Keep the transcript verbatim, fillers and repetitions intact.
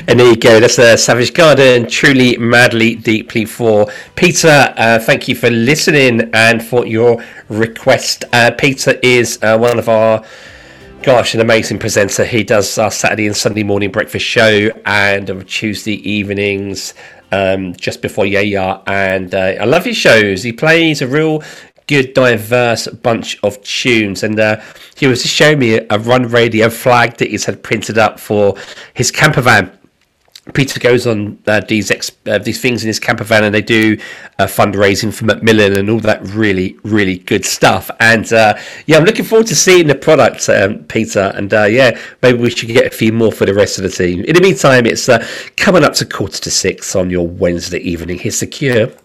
And there you go. That's a Savage Garden, truly, madly, deeply for Peter. Uh, thank you for listening and for your request. Uh, Peter is uh, one of our, gosh, an amazing presenter. He does our Saturday and Sunday morning breakfast show and on Tuesday evenings, um, just before Yaya. And uh, I love his shows. He plays a real good, diverse bunch of tunes. And uh, he was just showing me a, a Run Radio flag that he's had printed up for his camper van. Peter goes on uh, these ex- uh, these things in his camper van, and they do uh, fundraising for Macmillan and all that really, really good stuff. And uh, yeah, I'm looking forward to seeing the product, um, Peter. And uh, yeah, maybe we should get a few more for the rest of the team. In the meantime, it's uh, coming up to quarter to six on your Wednesday evening. Here's The Cure.